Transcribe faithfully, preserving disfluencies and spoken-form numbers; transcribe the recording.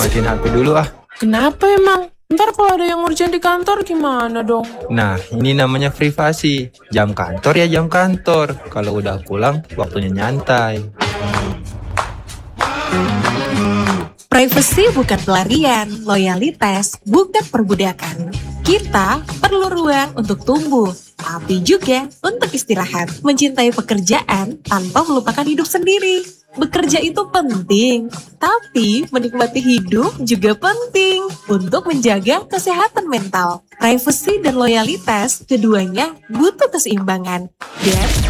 matiin H P dulu ah. Kenapa emang? Ntar kalau ada yang urgent di kantor gimana dong? Nah, ini namanya privasi. Jam kantor ya jam kantor. Kalau udah pulang, waktunya nyantai. Privacy bukan pelarian, loyalitas bukan perbudakan. Kita perlu ruang untuk tumbuh, tapi juga untuk istirahat, mencintai pekerjaan tanpa melupakan hidup sendiri. Bekerja itu penting, tapi menikmati hidup juga penting untuk menjaga kesehatan mental. Privacy dan loyalitas, keduanya butuh keseimbangan. Dan